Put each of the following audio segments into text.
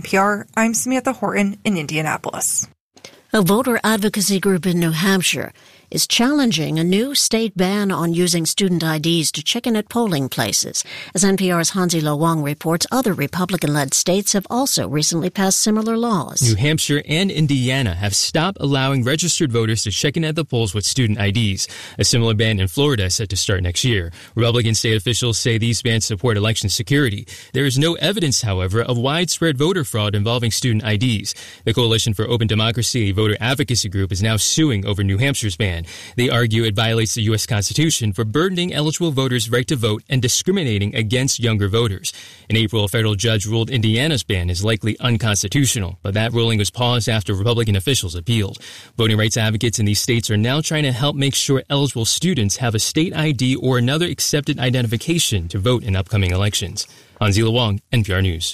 NPR, I'm Samantha Horton in Indianapolis. A voter advocacy group in New Hampshire is challenging a new state ban on using student IDs to check in at polling places. As NPR's Hansi Lo Wang reports, other Republican-led states have also recently passed similar laws. New Hampshire and Indiana have stopped allowing registered voters to check in at the polls with student IDs. A similar ban in Florida is set to start next year. Republican state officials say these bans support election security. There is no evidence, however, of widespread voter fraud involving student IDs. The Coalition for Open Democracy, a voter advocacy group, is now suing over New Hampshire's ban. They argue it violates the U.S. Constitution for burdening eligible voters' right to vote and discriminating against younger voters. In April, a federal judge ruled Indiana's ban is likely unconstitutional, but that ruling was paused after Republican officials appealed. Voting rights advocates in these states are now trying to help make sure eligible students have a state ID or another accepted identification to vote in upcoming elections. Hansi Lo Wang, NPR News.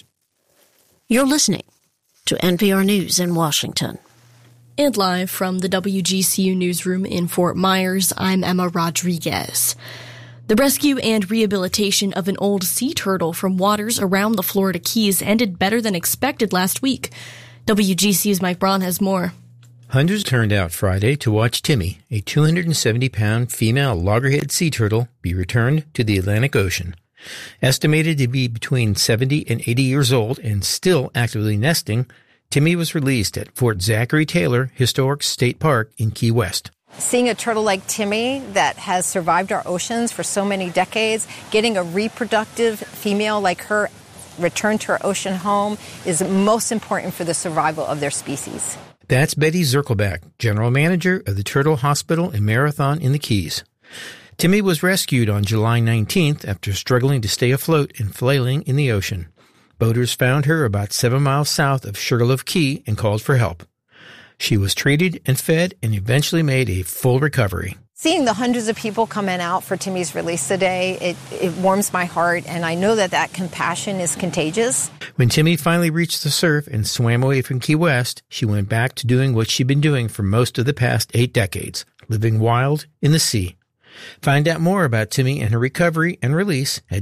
You're listening to NPR News in Washington. And live from the WGCU newsroom in Fort Myers, I'm Emma Rodriguez. The rescue and rehabilitation of an old sea turtle from waters around the Florida Keys ended better than expected last week. WGCU's Mike Braun has more. Hundreds turned out Friday to watch Timmy, a 270-pound female loggerhead sea turtle, be returned to the Atlantic Ocean. Estimated to be between 70 and 80 years old and still actively nesting, Timmy was released at Fort Zachary Taylor Historic State Park in Key West. Seeing a turtle like Timmy that has survived our oceans for so many decades, getting a reproductive female like her returned to her ocean home is most important for the survival of their species. That's Betty Zirkelbach, general manager of the Turtle Hospital and Marathon in the Keys. Timmy was rescued on July 19th after struggling to stay afloat and flailing in the ocean. Boaters found her about 7 miles south of Sugarloaf Key and called for help. She was treated and fed and eventually made a full recovery. Seeing the hundreds of people coming out for Timmy's release today, it warms my heart, and I know that compassion is contagious. When Timmy finally reached the surf and swam away from Key West, she went back to doing what she'd been doing for most of the past 8 decades, living wild in the sea. Find out more about Timmy and her recovery and release at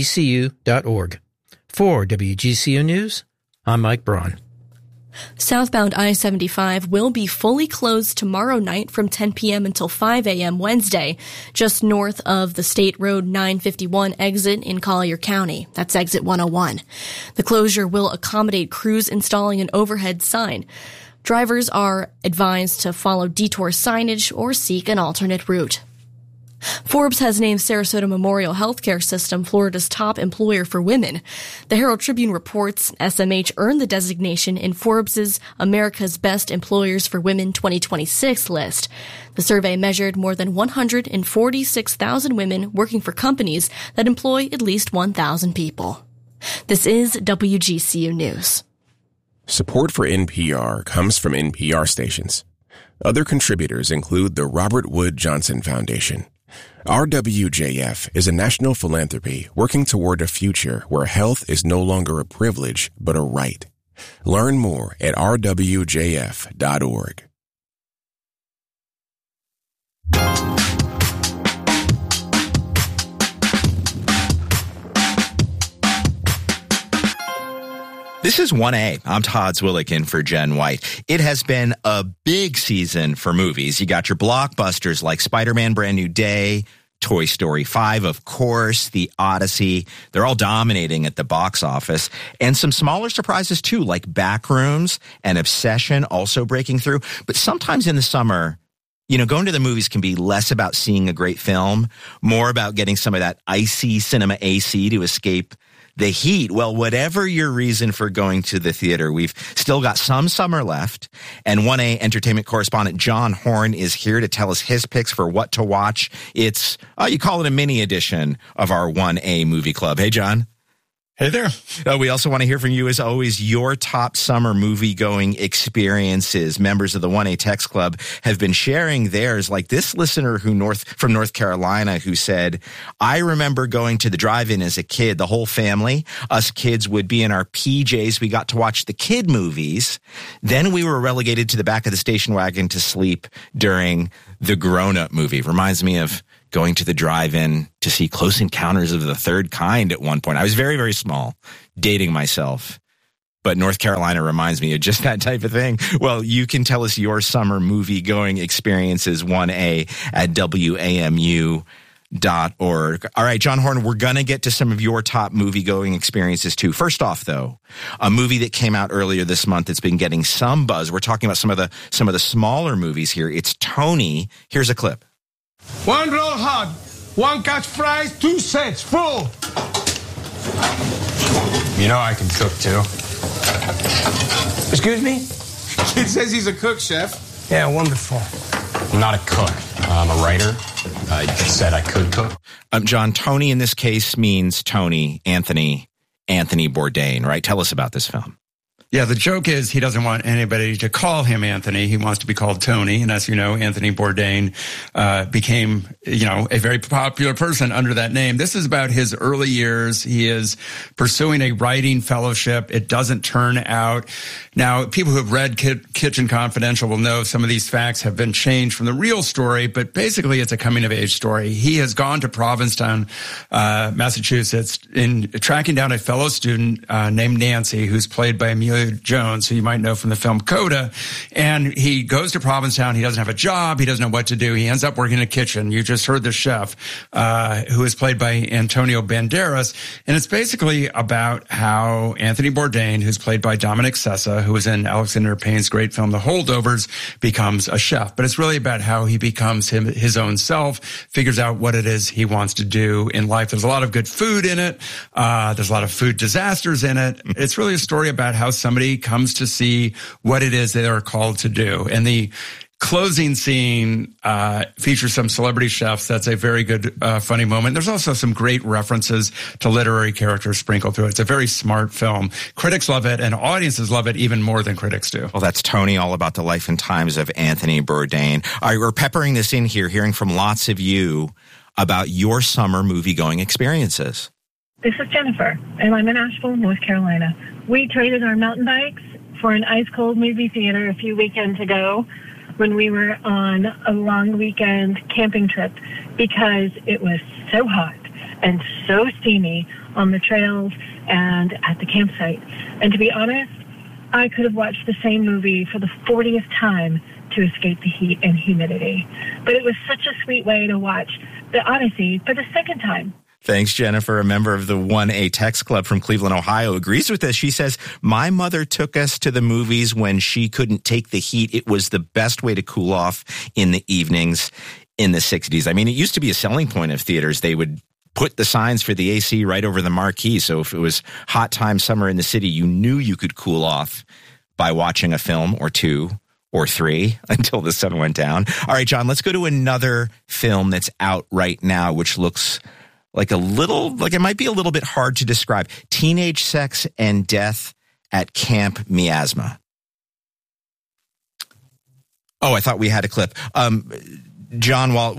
WGCU.org. For WGCU News, I'm Mike Braun. Southbound I-75 will be fully closed tomorrow night from 10 p.m. until 5 a.m. Wednesday, just north of the State Road 951 exit in Collier County. That's exit 101. The closure will accommodate crews installing an overhead sign. Drivers are advised to follow detour signage or seek an alternate route. Forbes has named Sarasota Memorial Healthcare System Florida's top employer for women. The Herald Tribune reports SMH earned the designation in Forbes's America's Best Employers for Women 2026 list. The survey measured more than 146,000 women working for companies that employ at least 1,000 people. This is WGCU News. Support for NPR comes from NPR stations. Other contributors include the Robert Wood Johnson Foundation. RWJF is a national philanthropy working toward a future where health is no longer a privilege, but a right. Learn more at rwjf.org. This is 1A. I'm Todd Zwillick in for Jen White. It has been a big season for movies. You got your blockbusters like Spider-Man Brand New Day, Toy Story 5, of course, The Odyssey. They're all dominating at the box office. And some smaller surprises too, like Backrooms and Obsession also breaking through. But sometimes in the summer, going to the movies can be less about seeing a great film, more about getting some of that icy cinema AC to escape the heat. Well, whatever your reason for going to the theater, we've still got some summer left. And 1A entertainment correspondent John Horn is here to tell us his picks for what to watch. It's, you call it a mini edition of our 1A movie club. Hey, John. Hey there. We also want to hear from you, as always, your top summer movie-going experiences. Members of the 1A Text Club have been sharing theirs, like this listener from North Carolina who said, I remember going to the drive-in as a kid, the whole family. Us kids would be in our PJs. We got to watch the kid movies. Then we were relegated to the back of the station wagon to sleep during the grown-up movie. Reminds me of going to the drive-in to see Close Encounters of the Third Kind at one point. I was very, very small, dating myself. but North Carolina reminds me of just that type of thing. Well, you can tell us your summer movie-going experiences, 1A at WAMU.org. All right, John Horn, we're going to get to some of your top movie-going experiences, too. First off, though, a movie that came out earlier this month that's been getting some buzz. We're talking about some of the smaller movies here. It's Tony. Here's a clip. 1 roll hot, 1 catch fries, 2 sets, full. You know I can cook, too. Excuse me? It says he's a cook, chef. Yeah, wonderful. I'm not a cook. I'm a writer. I said I could cook. John, Tony in this case means Tony, Anthony Bourdain, right? Tell us about this film. Yeah, the joke is he doesn't want anybody to call him Anthony. He wants to be called Tony. And as you know, Anthony Bourdain became, a very popular person under that name. This is about his early years. He is pursuing a writing fellowship. It doesn't turn out. Now, people who have read Kitchen Confidential will know some of these facts have been changed from the real story, but basically it's a coming-of-age story. He has gone to Provincetown, Massachusetts, in tracking down a fellow student named Nancy, who's played by Amelia Jones, who you might know from the film Coda. And he goes to Provincetown. He doesn't have a job. He doesn't know what to do. He ends up working in a kitchen. You just heard the chef, who is played by Antonio Banderas. And it's basically about how Anthony Bourdain, who's played by Dominic Sessa, who was in Alexander Payne's great film The Holdovers, becomes a chef. But it's really about how he becomes his own self, figures out what it is he wants to do in life. There's a lot of good food in it. There's a lot of food disasters in it. It's really a story about how somebody comes to see what it is they are called to do. And the closing scene features some celebrity chefs. That's a very good, funny moment. There's also some great references to literary characters sprinkled through it. It's a very smart film. Critics love it, and audiences love it even more than critics do. Well, that's Tony, all about the life and times of Anthony Bourdain. All right, we're peppering this in here, hearing from lots of you about your summer movie-going experiences. This is Jennifer, and I'm in Asheville, North Carolina. We traded our mountain bikes for an ice-cold movie theater a few weekends ago when we were on a long weekend camping trip because it was so hot and so steamy on the trails and at the campsite. And to be honest, I could have watched the same movie for the 40th time to escape the heat and humidity. But it was such a sweet way to watch The Odyssey for the second time. Thanks, Jennifer. A member of the 1A Text Club from Cleveland, Ohio, agrees with this. She says, my mother took us to the movies when she couldn't take the heat. It was the best way to cool off in the evenings in the 60s. I mean, it used to be a selling point of theaters. They would put the signs for the AC right over the marquee. So if it was hot time summer in the city, you knew you could cool off by watching a film or two or three until the sun went down. All right, John, let's go to another film that's out right now, which looks like it might be a little bit hard to describe. Teenage Sex and Death at Camp Miasma. Oh, I thought we had a clip. John, while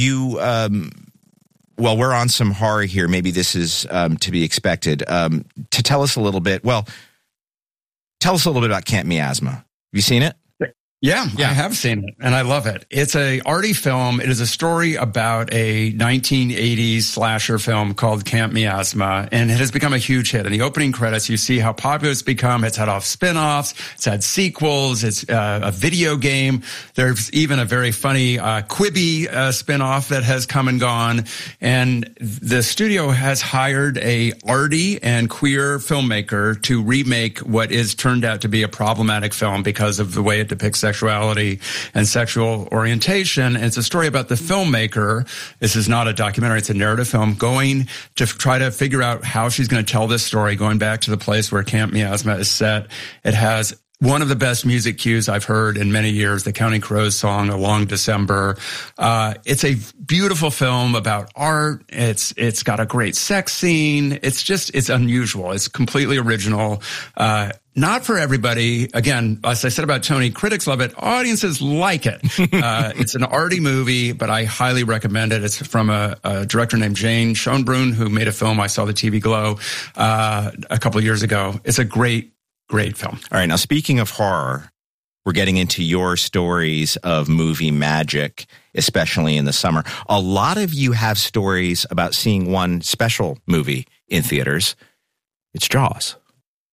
we're on some horror here, maybe this is to be expected. To tell us a little bit. Well, tell us a little bit about Camp Miasma. Have you seen it? Yeah, I have seen it, and I love it. It's a arty film. It is a story about a 1980s slasher film called Camp Miasma, and it has become a huge hit. In the opening credits, you see how popular it's become. It's had spin-offs. It's had sequels. It's a video game. There's even a very funny Quibi spin-off that has come and gone. And the studio has hired a arty and queer filmmaker to remake what is turned out to be a problematic film because of the way it depicts sexuality and sexual orientation. And it's a story about the filmmaker. This is not a documentary. It's a narrative film going to try to figure out how she's going to tell this story, going back to the place where Camp Miasma is set. It has one of the best music cues I've heard in many years, the Counting Crows song, A Long December. It's a beautiful film about art. It's got a great sex scene. It's unusual. It's completely original. Not for everybody. Again, as I said about Tony, critics love it. Audiences like it. It's an arty movie, but I highly recommend it. It's from a director named Jane Schoenbrunn, who made a film. I saw the TV Glow a couple of years ago. It's a great film. All right. Now, speaking of horror, we're getting into your stories of movie magic, especially in the summer. A lot of you have stories about seeing one special movie in theaters. It's Jaws.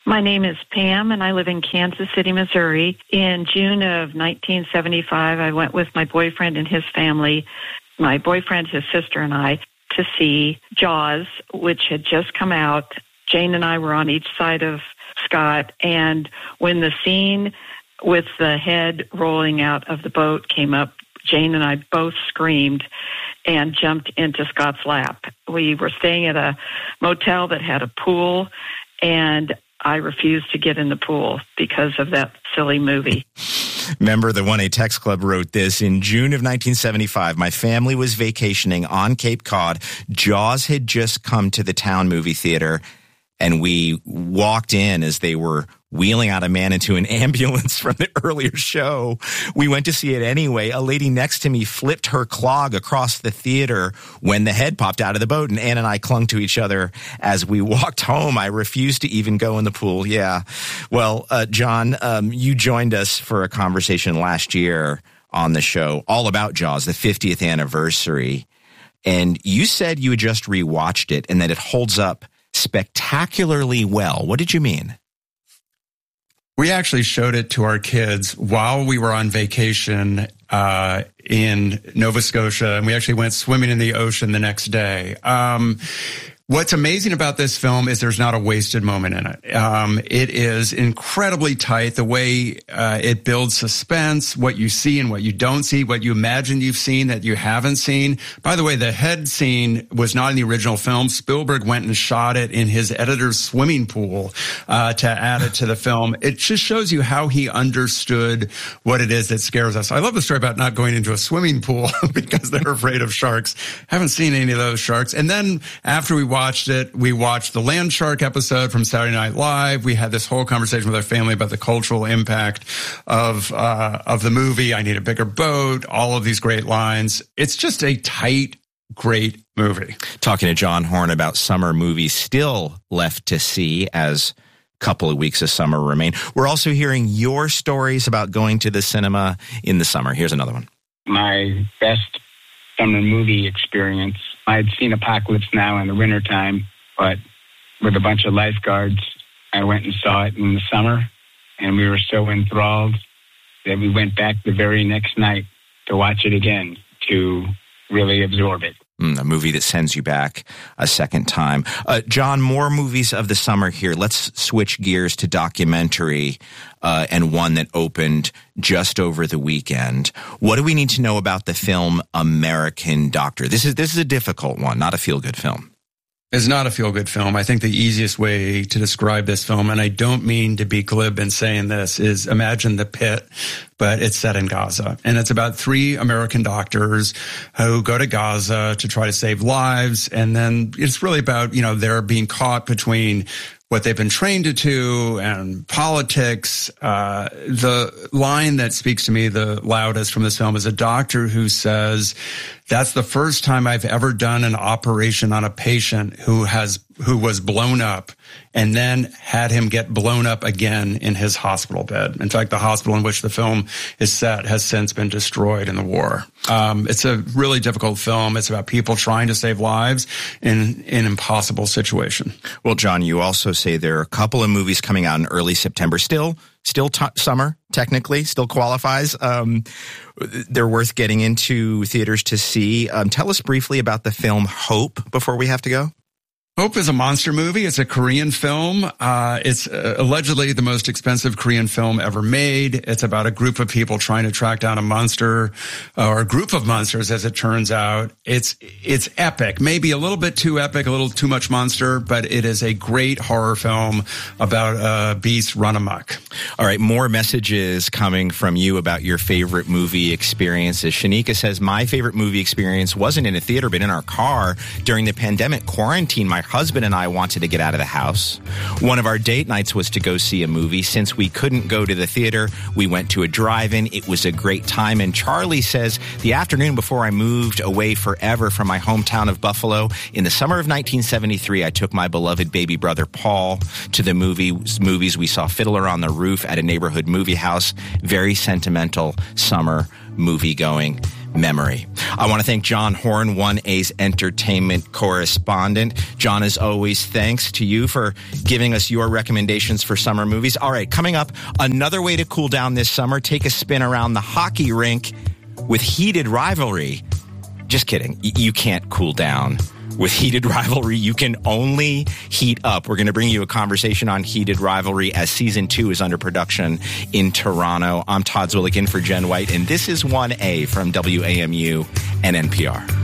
My name is Pam, and I live in Kansas City, Missouri. In June of 1975, I went with my boyfriend and his family, my boyfriend, his sister, and I, to see Jaws, which had just come out. Jane and I were on each side of Scott, and when the scene with the head rolling out of the boat came up, Jane and I both screamed and jumped into Scott's lap. We were staying at a motel that had a pool, and I refused to get in the pool because of that silly movie. Remember, the 1A Text Club wrote this. In June of 1975, my family was vacationing on Cape Cod. Jaws had just come to the town movie theater, and we walked in as they were wheeling out a man into an ambulance from the earlier show. We went to see it anyway. A lady next to me flipped her clog across the theater when the head popped out of the boat, and Ann and I clung to each other as we walked home. I refused to even go in the pool. Yeah. Well, John, you joined us for a conversation last year on the show all about Jaws, the 50th anniversary. And you said you had just rewatched it and that it holds up spectacularly well. What did you mean? We actually showed it to our kids while we were on vacation in Nova Scotia, and we actually went swimming in the ocean the next day. What's amazing about this film is there's not a wasted moment in it. It is incredibly tight, the way it builds suspense, what you see and what you don't see, what you imagine you've seen that you haven't seen. By the way, the head scene was not in the original film. Spielberg went and shot it in his editor's swimming pool to add it to the film. It just shows you how he understood what it is that scares us. I love the story about not going into a swimming pool because they're afraid of sharks. Haven't seen any of those sharks. And then after we watched it, we watched the Land Shark episode from Saturday Night Live. We had this whole conversation with our family about the cultural impact of the movie. I need a bigger boat. All of these great lines. It's just a tight, great movie. Talking to John Horn about summer movies still left to see as a couple of weeks of summer remain. We're also hearing your stories about going to the cinema in the summer. Here's another one. My best summer movie experience. I'd seen Apocalypse Now in the wintertime, but with a bunch of lifeguards, I went and saw it in the summer, and we were so enthralled that we went back the very next night to watch it again to really absorb it. A movie that sends you back a second time. John, more movies of the summer here. Let's switch gears to documentary and one that opened just over the weekend. What do we need to know about the film American Doctor? This is a difficult one, not a feel-good film. It's not a feel-good film. I think the easiest way to describe this film, and I don't mean to be glib in saying this, is imagine The Pit, but it's set in Gaza. And it's about 3 American doctors who go to Gaza to try to save lives. And then it's really about, they're being caught between what they've been trained to do and politics. The line that speaks to me the loudest from this film is a doctor who says, "That's the first time I've ever done an operation on a patient who was blown up and then had him get blown up again in his hospital bed." In fact, the hospital in which the film is set has since been destroyed in the war. It's a really difficult film. It's about people trying to save lives in an impossible situation. Well, John, you also say there are a couple of movies coming out in early September. Still summer, technically, still qualifies. They're worth getting into theaters to see. Tell us briefly about the film Hope before we have to go. Hope is a monster movie. It's a Korean film. It's allegedly the most expensive Korean film ever made. It's about a group of people trying to track down a monster, or a group of monsters, as it turns out. It's epic, maybe a little bit too epic, a little too much monster, but it is a great horror film about beasts run amok. All right, more messages coming from you about your favorite movie experiences. Shanika says, my favorite movie experience wasn't in a theater, but in our car during the pandemic quarantine. My husband and I wanted to get out of the house. One of our date nights was to go see a movie. Since we couldn't go to the theater, we went to a drive-in. It was a great time. And Charlie says, the afternoon before I moved away forever from my hometown of Buffalo, in the summer of 1973, I took my beloved baby brother Paul to the movies. We saw Fiddler on the Roof at a neighborhood movie house. Very sentimental summer movie going. memory. I want to thank John Horn, 1A's entertainment correspondent. John, as always, thanks to you for giving us your recommendations for summer movies. All right, coming up, another way to cool down this summer, take a spin around the hockey rink with Heated Rivalry. Just kidding. You can't cool down with Heated Rivalry. You can only heat up. We're going to bring you a conversation on Heated Rivalry as season 2 is under production in Toronto. I'm Todd Zwillich in for Jen White, and this is 1A from WAMU and NPR.